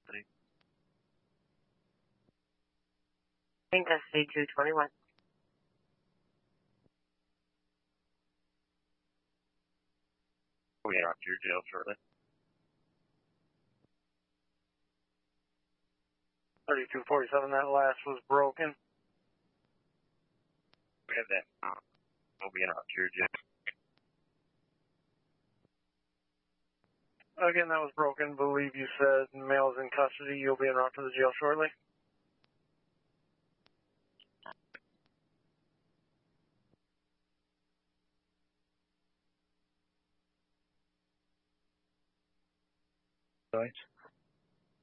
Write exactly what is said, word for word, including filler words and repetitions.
custody. In custody, two twenty-one. We'll be off to your jail shortly. thirty-two forty-seven, that last was broken. We have that. We'll be off to your jail. Again, that was broken. Believe you said male's in custody. You'll be en route to the jail shortly. Right.